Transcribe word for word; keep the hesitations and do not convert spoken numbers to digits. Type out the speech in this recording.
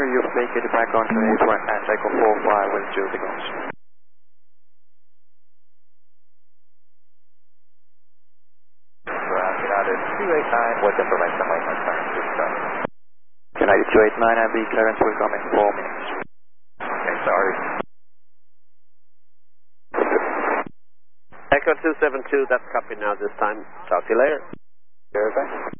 you've vacated back onto eight one and Echo four five with two signals. United two eight nine, what information am I going to start? United two eight nine and the clearance will come in four minutes. Okay, sorry. Echo two seven two, that's copy now this time. Talk to you later. Verify.